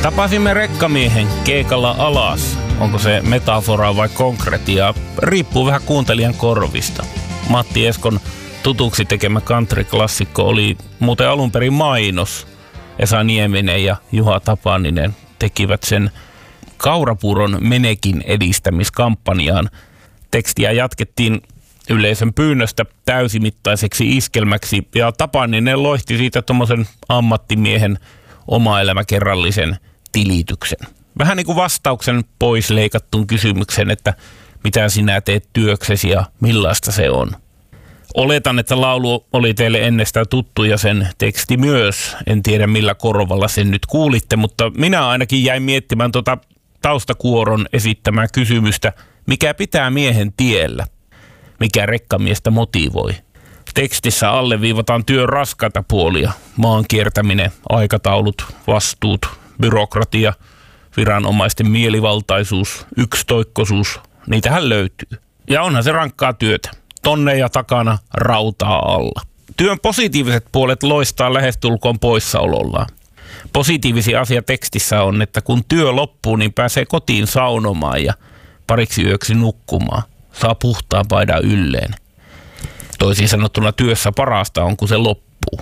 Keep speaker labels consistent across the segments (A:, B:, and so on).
A: Tapasimme rekkamiehen keikalla alas. Onko se metafora vai konkretia? Riippuu vähän kuuntelijan korvista. Matti Eskon tutuksi tekemä country-klassikko oli muuten alun perin mainos. Esa Nieminen ja Juha Tapaninen tekivät sen kaurapuuron menekin edistämiskampanjaan. Tekstiä jatkettiin yleisön pyynnöstä täysimittaiseksi iskelmäksi ja Tapaninen loihti siitä tommosen ammattimiehen oma-elämäkerrallisen tilityksen. Vähän niin kuin vastauksen pois leikattuun kysymykseen, että mitä sinä teet työksesi ja millaista se on. Oletan, että laulu oli teille ennestään tuttu ja sen teksti myös. En tiedä millä korvalla sen nyt kuulitte, mutta minä ainakin jäin miettimään taustakuoron esittämää kysymystä, mikä pitää miehen tiellä, mikä rekkamiestä motivoi. Tekstissä alleviivataan työn raskaita puolia, maan kiertäminen, aikataulut, vastuut, byrokratia, viranomaisten mielivaltaisuus, yksitoikkoisuus, niitähän löytyy. Ja onhan se rankkaa työtä, tonneja takana, rautaa alla. Työn positiiviset puolet loistaa lähestulkoon poissaolollaan. Positiivisia asia tekstissä on, että kun työ loppuu, niin pääsee kotiin saunomaan ja pariksi yöksi nukkumaan. Saa puhtaan paidan ylleen. Toisin sanottuna työssä parasta on, kun se loppuu.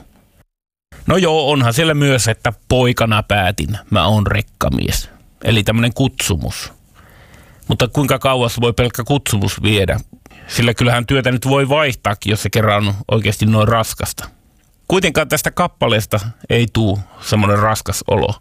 A: No joo, onhan siellä myös, että poikana päätin, mä oon rekkamies. Eli tämmönen kutsumus. Mutta kuinka kauas voi pelkkä kutsumus viedä? Sillä kyllähän työtä nyt voi vaihtaakin, jos se kerran on oikeasti noin raskasta. Kuitenkaan tästä kappaleesta ei tule semmoinen raskas olo.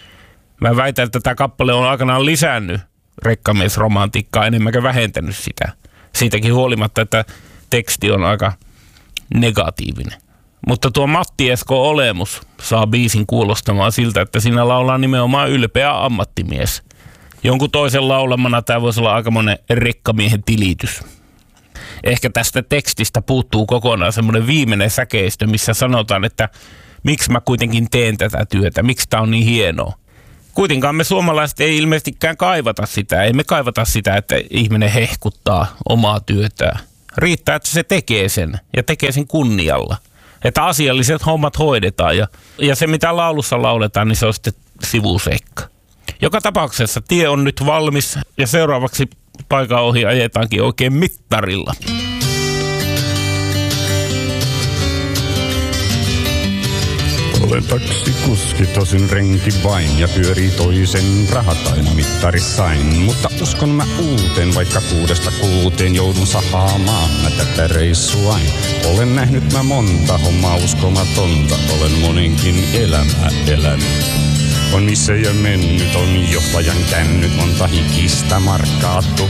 A: Mä väitän, että tämä kappale on aikanaan lisännyt rekkamiesromantiikkaa enemmänkä vähentänyt sitä. Siitäkin huolimatta, että teksti on aika negatiivinen. Mutta tuo Matti Esko olemus saa biisin kuulostamaan siltä, että siinä laulaa nimenomaan ylpeä ammattimies. Jonkun toisen laulamana tämä voisi olla aikamoinen rekkamiehen tilitys. Ehkä tästä tekstistä puuttuu kokonaan semmoinen viimeinen säkeistö, missä sanotaan, että miksi mä kuitenkin teen tätä työtä, miksi tää on niin hienoa. Kuitenkaan me suomalaiset ei ilmeisestikään kaivata sitä, ei me kaivata sitä, että ihminen hehkuttaa omaa työtään. Riittää, että se tekee sen ja tekee sen kunnialla. Että asialliset hommat hoidetaan ja se mitä laulussa lauletaan, niin se on sitten sivuseikka. Joka tapauksessa tie on nyt valmis ja seuraavaksi paikan ohi ajetaankin oikein mittarilla.
B: Olen taksikuski, tosin renki vain, ja pyörii toisen rahat aina mittarissain. Mutta uskon mä uuteen, vaikka 6-6 joudun sahaamaan mä tätä reissuain. Olen nähnyt mä monta hommaa uskomatonta, olen monenkin elämää elänyt. On missä ja mennyt, on johtajan kännyt, monta hikistä markkaattu.